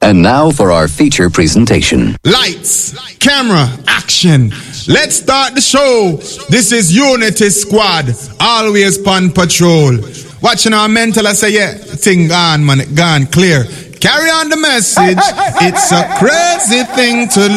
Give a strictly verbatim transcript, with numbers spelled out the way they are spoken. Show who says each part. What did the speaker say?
Speaker 1: And now for our feature presentation.
Speaker 2: Lights, camera, action. Let's start the show. This is Unity Squad, always on patrol. Watching our mental, I say, yeah, thing gone, man, gone clear. Carry on the message. It's a crazy thing to